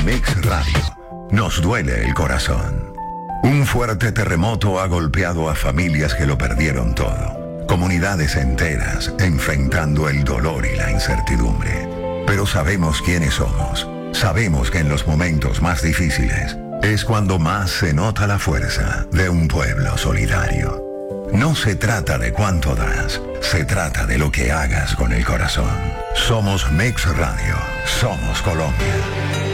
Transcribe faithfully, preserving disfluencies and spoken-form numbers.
Mix Radio. Nos duele el corazón. Un fuerte terremoto ha golpeado a familias que lo perdieron todo. Comunidades enteras enfrentando el dolor y la incertidumbre. Pero sabemos quiénes somos. Sabemos que en los momentos más difíciles es cuando más se nota la fuerza de un pueblo solidario. No se trata de cuánto das, se trata de lo que hagas con el corazón. Somos Mix Radio, somos Colombia.